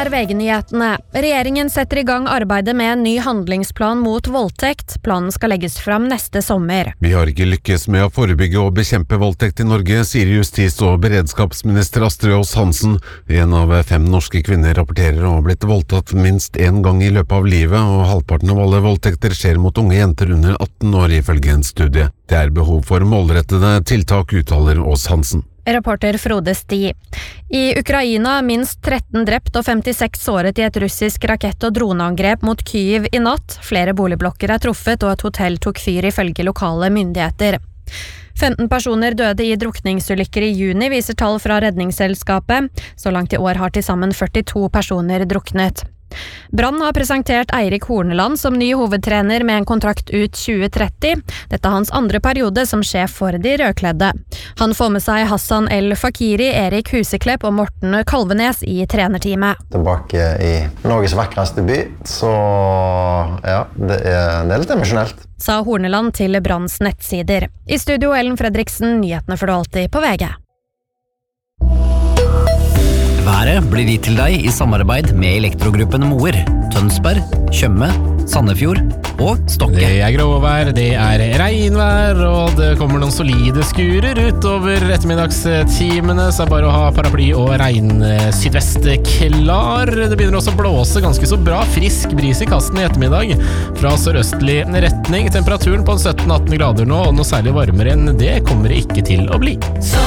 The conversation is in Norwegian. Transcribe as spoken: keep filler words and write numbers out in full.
er V G-nyhetene. Regjeringen setter i gang arbeidet med en ny handlingsplan mot voldtekt. Planen skal legges fram neste sommer. Vi har ikke lykkes med å forebygge og bekjempe voldtekt i Norge, sier justis- og beredskapsminister Astrid Aas Hansen. En av fem norske kvinner rapporterer å ha blitt voldtatt minst en gang i løpet av livet, og halvparten av alle voldtekter skjer mot unge jenter under atten år, ifølge en studie. Det er behov for målrettede tiltak, uttaler Aas Hansen. Reporter Frode Sti. I Ukraina minst tretten drept og femtiseks såret i et russisk rakett- og droneangrep mot Kyiv i natt. Flere boligblokker er truffet, og et hotell tok fyr ifølge lokale myndigheter. femten personer døde i drukningsulykker i juni, viser tall fra Redningsselskapet. Så langt i år har til sammen førtito personer druknet. Brann har presentert Eirik Horneland som ny hovedtrener med en kontrakt ut tjue tretti. Dette er hans andre periode som sjef for de rødkledde. Han får med seg Hassan El Fakiri, Erik Huseklepp og Morten Kalvenes i trenerteamet. Tilbake i Norges vakreste by, så ja, det er, det er litt emosjonelt. Sa Horneland til Branns nettsider. I studio Ellen Fredriksen, nyhetene får du alltid på V G. Været blir gitt til deg i samarbeid med Elektrogruppen Moer, Tønsberg, Tjøme, Sandefjord og Stokke. Det er gråvær, det er regnvær, og det kommer noen solide skurer utover ettermiddagstimene, så er bare å ha paraply og regn sydvest klar. Det begynner også å blåse ganske så bra, frisk bris i kasten i ettermiddag fra sørøstlig retning. Temperaturen på sytten atten grader nå, og noe særlig varmere enn det kommer det ikke til å bli.